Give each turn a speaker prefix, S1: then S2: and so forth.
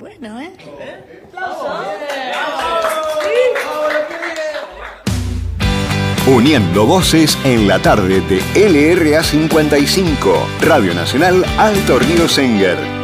S1: bueno, ¿eh?
S2: Uniendo voces en la tarde de LRA 55, Radio Nacional Alto Río Senguer.